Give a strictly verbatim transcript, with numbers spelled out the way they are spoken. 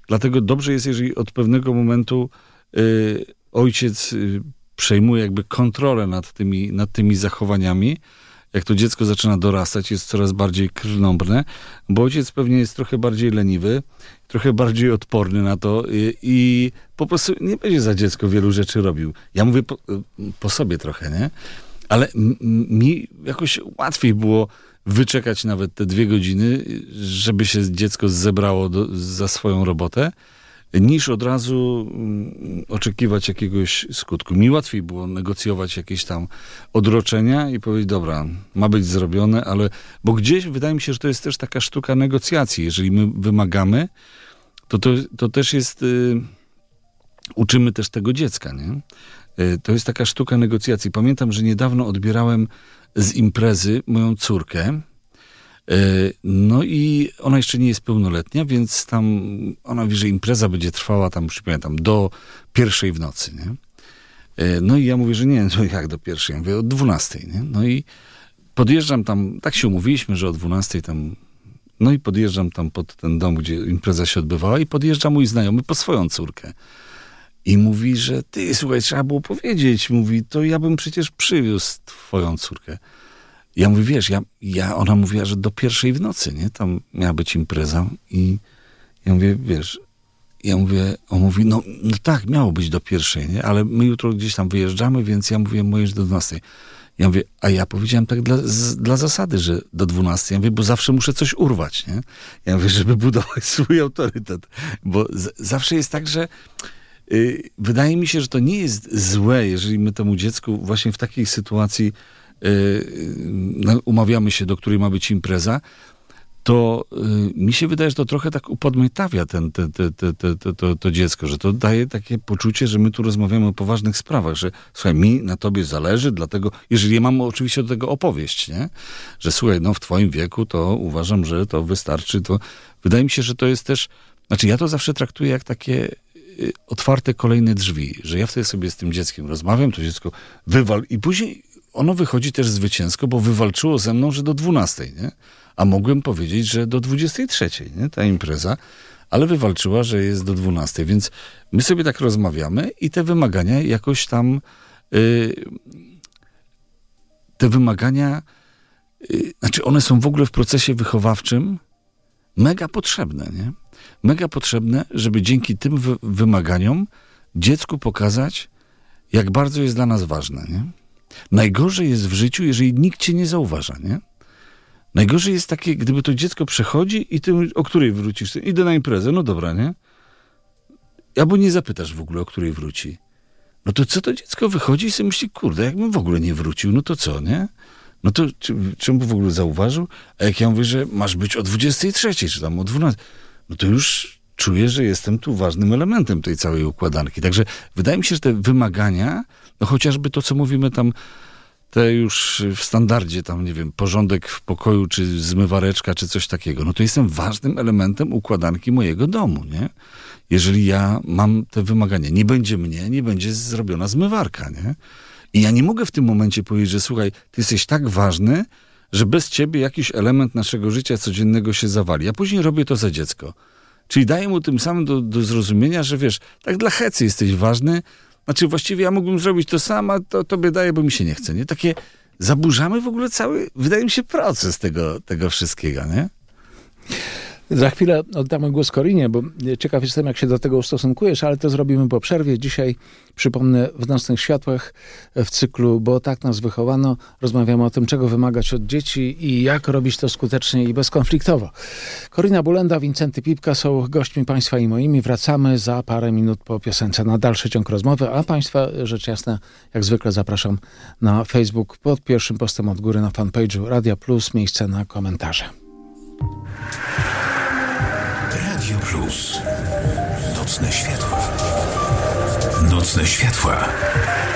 Dlatego dobrze jest, jeżeli od pewnego momentu y, ojciec y, przejmuje jakby kontrolę nad tymi, nad tymi zachowaniami. Jak to dziecko zaczyna dorastać, jest coraz bardziej krnąbrne, bo ojciec pewnie jest trochę bardziej leniwy, trochę bardziej odporny na to i, i po prostu nie będzie za dziecko wielu rzeczy robił. Ja mówię po, po sobie trochę, nie? Ale m, mi jakoś łatwiej było wyczekać nawet te dwie godziny, żeby się dziecko zebrało do, za swoją robotę, niż od razu mm, oczekiwać jakiegoś skutku. Mi łatwiej było negocjować jakieś tam odroczenia i powiedzieć, dobra, ma być zrobione, ale, bo gdzieś wydaje mi się, że to jest też taka sztuka negocjacji. Jeżeli my wymagamy, to to, to też jest, y, uczymy też tego dziecka, nie? Y, to jest taka sztuka negocjacji. Pamiętam, że niedawno odbierałem z imprezy moją córkę. No i ona jeszcze nie jest pełnoletnia, więc tam ona wie, że impreza będzie trwała tam, już pamiętam, do pierwszej w nocy, nie? No i ja mówię, że nie, no jak do pierwszej? Ja mówię, od dwunastej, nie? No i podjeżdżam tam, tak się umówiliśmy, że o dwunastej tam, no i podjeżdżam tam pod ten dom, gdzie impreza się odbywała i podjeżdża mój znajomy po swoją córkę. I mówi, że ty, słuchaj, trzeba było powiedzieć, mówi, to ja bym przecież przywiózł twoją córkę. Ja mówię, wiesz, ja, ja, ona mówiła, że do pierwszej w nocy, nie? Tam miała być impreza i ja mówię, wiesz, ja mówię, on mówi, no, no tak, miało być do pierwszej, nie? Ale my jutro gdzieś tam wyjeżdżamy, więc ja mówię, moje do dwunastej. Ja mówię, a ja powiedziałem tak dla, z, dla zasady, że do dwunastej. Ja mówię, bo zawsze muszę coś urwać, nie? Ja mówię, żeby budować swój autorytet. Bo z, zawsze jest tak, że yy, wydaje mi się, że to nie jest złe, jeżeli my temu dziecku właśnie w takiej sytuacji Yy, umawiamy się, do której ma być impreza, to yy, mi się wydaje, że to trochę tak upodmiotawia ten, te, te, te, te, te, to, to dziecko, że to daje takie poczucie, że my tu rozmawiamy o poważnych sprawach, że słuchaj, mi na tobie zależy, dlatego, jeżeli ja mam oczywiście do tego opowieść, nie? Że słuchaj, no w twoim wieku to uważam, że to wystarczy, to wydaje mi się, że to jest też, znaczy ja to zawsze traktuję jak takie yy, otwarte kolejne drzwi, że ja wtedy sobie z tym dzieckiem rozmawiam, to dziecko wywal i później ono wychodzi też zwycięsko, bo wywalczyło ze mną, że do dwunastej, nie? A mogłem powiedzieć, że do dwudziestej trzeciej, nie? Ta impreza, ale wywalczyła, że jest do dwunastej, więc my sobie tak rozmawiamy i te wymagania jakoś tam yy, te wymagania yy, znaczy one są w ogóle w procesie wychowawczym mega potrzebne, nie? Mega potrzebne, żeby dzięki tym wy- wymaganiom dziecku pokazać, jak bardzo jest dla nas ważne, nie? Najgorzej jest w życiu, jeżeli nikt cię nie zauważa, nie? Najgorzej jest takie, gdyby to dziecko przechodzi i ty, o której wrócisz? Idę na imprezę, no dobra, nie? Albo nie zapytasz w ogóle, o której wróci. No to co to dziecko wychodzi i sobie myśli, kurde, jakbym w ogóle nie wrócił, no to co, nie? No to czy, czym by w ogóle zauważył? A jak ja mówię, że masz być o dwudziestej trzeciej, czy tam o dwunastej, no to już czuję, że jestem tu ważnym elementem tej całej układanki. Także wydaje mi się, że te wymagania, no chociażby to, co mówimy tam, te już w standardzie, tam nie wiem, porządek w pokoju, czy zmywareczka, czy coś takiego, no to jestem ważnym elementem układanki mojego domu, nie? Jeżeli ja mam te wymagania, nie będzie mnie, nie będzie zrobiona zmywarka, nie? I ja nie mogę w tym momencie powiedzieć, że słuchaj, ty jesteś tak ważny, że bez ciebie jakiś element naszego życia codziennego się zawali. Ja później robię to za dziecko. Czyli daję mu tym samym do, do zrozumienia, że wiesz, tak dla hecy jesteś ważny, znaczy właściwie ja mógłbym zrobić to sam, a to tobie daję, bo mi się nie chce, nie? Takie zaburzamy w ogóle cały, wydaje mi się, proces tego, tego wszystkiego, nie? Za chwilę oddamy głos Korinie, bo ciekaw jestem, jak się do tego ustosunkujesz, ale to zrobimy po przerwie. Dzisiaj, przypomnę, w Nocnych Światłach w cyklu Bo tak nas wychowano, rozmawiamy o tym, czego wymagać od dzieci i jak robić to skutecznie i bezkonfliktowo. Korina Bulenda, Wincenty Pipka są gośćmi Państwa i moimi. Wracamy za parę minut po piosence na dalszy ciąg rozmowy, a Państwa, rzecz jasna, jak zwykle zapraszam na Facebook pod pierwszym postem od góry na fanpage'u Radia Plus, miejsce na komentarze. Radio Plus. Nocne światła. Nocne światła.